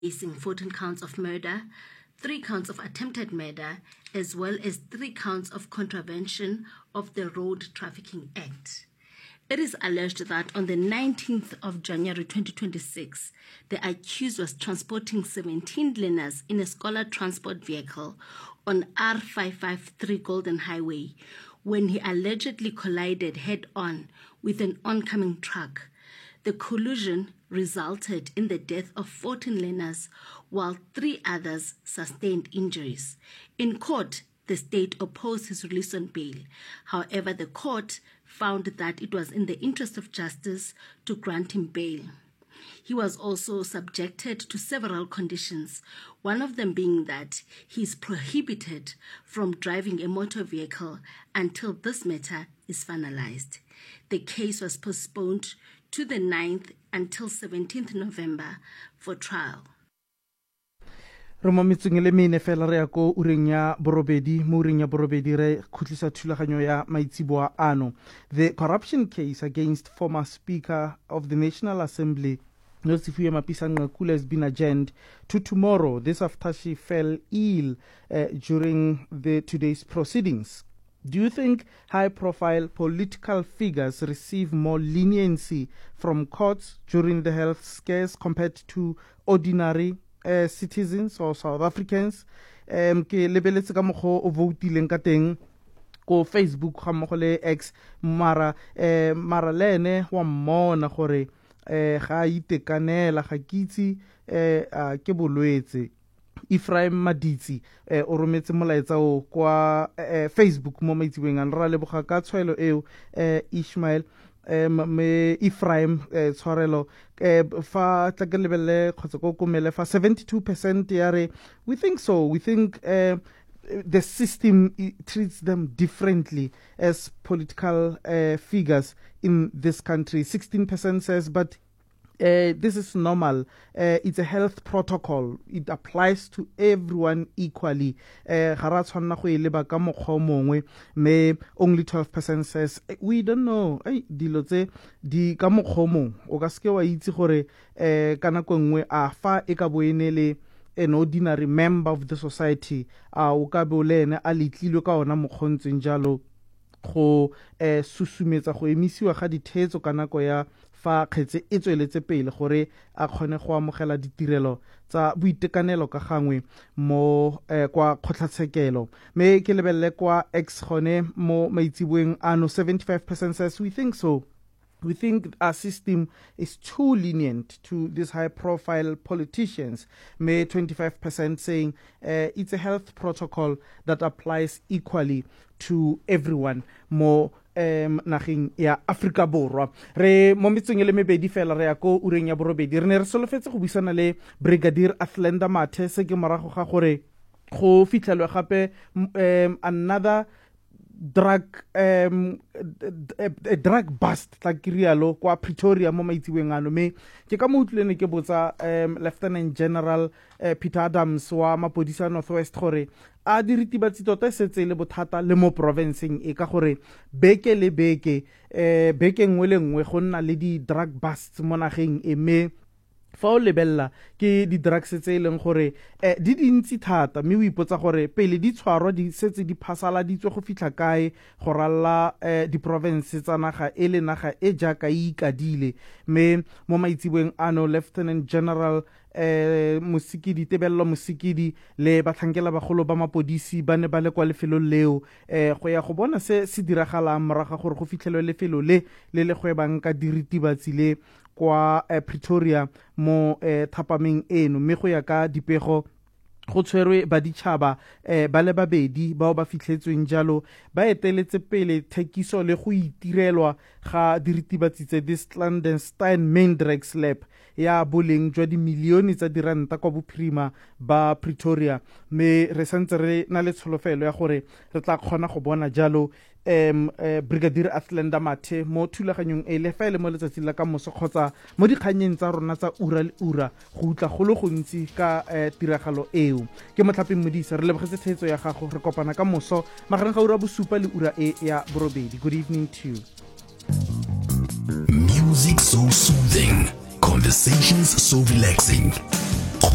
facing 14 counts of murder, 3 counts of attempted murder, as well as 3 counts of contravention of the Road Trafficking Act. It is alleged that on the 19th of January 2026, the accused was transporting 17 learners in a scholar transport vehicle on R553 Golden Highway when he allegedly collided head-on with an oncoming truck. The collision resulted in the death of 14 learners, while 3 others sustained injuries. In court, the state opposed his release on bail. However, the court found that it was in the interest of justice to grant him bail. He was also subjected to several conditions, one of them being that he is prohibited from driving a motor vehicle until this matter is finalized. The case was postponed to the 9th until 17th November for trial. Re mo metseng le mene fela re ya ko ureng ya borobedi mo ureng ya borobedi re khutlisa thulaganyo ya maitsiboa ano. The corruption case against former Speaker of the National Assembly Nosifuye Mapisa-Nqakula has been adjourned to tomorrow. This after she fell ill during today's proceedings. Do you think high-profile political figures receive more leniency from courts during the health scares compared to ordinary citizens or South Africans? Ke lebeletse ka mokgo o votileng ka teng ko Facebook ga mmogo le X mara le ene wa mmona gore ga itekanela ga kitsi ke bolwetse. Ephraim Maditsi o rometse molaetsa o kwa Facebook mo maitsibeng a re leboga ka tshwaelo eo Ishmael me Ephraim tshwarelo fa tla ke lebelle khotsa go komele fa 72% ya re we think so, we think the system treats them differently as political figures in this country. 16% says but this is normal. It's a health protocol. It applies to everyone equally. Me only 12% says we don't know. Dilo tse di ka mokgwa mong o ka ske wa itse gore kana ko nngwe a fa e ka boenele an ordinary member of the society o ka be le ene a letlilwe ka ona mokgontseng jalo go susumetsa go emisiwa ga dithetso kana ko ya fa khetse e tsweletse pele gore a khone go amogela ditirelo tsa boitekanelo ka gangwe mo kwa kgotlatshekelo. Me ke lebelle kwa X gone mo maitsiboeng ano 75% says we think so. We think our system is too lenient to these high-profile politicians. May 25% saying it's a health protocol that applies equally to everyone. Mo nageng ya Afrika Borwa re mo metseng le mebedi fela re ya ko ureng ya borobedi re ne re solofetse go buisana le Brigadier Athlenda Mathe se ke morago ga gore go fitlhelwe gape another drug drug bust tla kirialo kwa Pretoria mo maitsiweng ano me ke ka mo utlwene ke botsa Lieutenant General Peter Adams wa mapodisa Northwest gore a diritibatsi tota setse le bothata le mo provinceng e ka gore beke le beke nngwe le nngwe go nna le di drug busts mo nageng e me fa o lebella ke di drugs tse leng gore di dintsi thata mme o ipotsa gore pele di tshwarwa di setse di phasala di tswe go fitla kae go ralla di province tsa naga e le naga e jaaka ikadile me mo maitsiboeng ano Lieutenant General Musikidi Tebello Musikidi le batlhankela bagolo ba mapodisi ba ne ba le kwa lefelo leo go ya go bona se diragala moraga gore go fitlhelwe lefelo le gwebang ka diritibatsi le kwa Pretoria mo thapameng eno mme go ya ka dipego go tshwerwe ba ditšhaba ba le babedi bao ba fitlhetsweng jalo ba eteletse pele thekiso le go itirelwa ga diritibatsi tse di Clandestine Main Drugs Lab ya boleng jwa di milione tsa diranta kwa bophirima ba Pretoria me re santse re na le tsholofelo ya gore re tla kgona go bona jalo Brigadier Athlenda Mathe mo thulaganyong e le fa ile mo letsatsi la ka moso kgotsa mo dikganyeng tsa rona tsa ura le ura go utla go le gontsi ka tiragalo eo ke motlhapi modisa re lebogetse thetso ya gago re kopana ka moso magareng ga ura bosupa le ura e ya borobedi. Good evening to you. Music so soothing, conversations so relaxing.